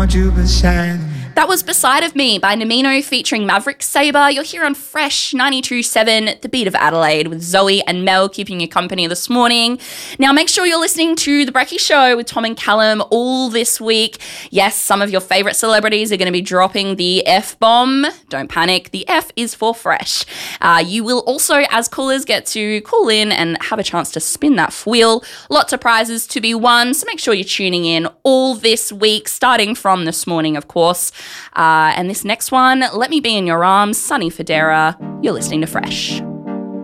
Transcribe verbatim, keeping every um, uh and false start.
want you beside me. That was Beside of Me by Namino featuring Maverick Sabre. You're here on Fresh ninety-two point seven, the beat of Adelaide, with Zoe and Mel keeping you company this morning. Now, make sure you're listening to The Brekkie Show with Tom and Callum all this week. Yes, some of your favourite celebrities are going to be dropping the F-bomb. Don't panic, the F is for Fresh. Uh, you will also, as callers, get to call in and have a chance to spin that wheel. Lots of prizes to be won, so make sure you're tuning in all this week, starting from this morning, of course. Uh, and this next one, Let Me Be in Your Arms, Sonny Fodera. You're listening to Fresh.